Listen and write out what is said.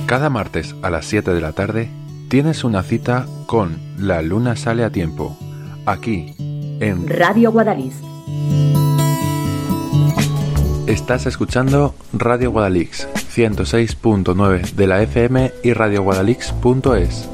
Cada martes a las 7 de la tarde tienes una cita con La Luna Sale a Tiempo, aquí en Radio Guadalix. Estás escuchando Radio Guadalix 106.9 de la FM y radioguadalix.es.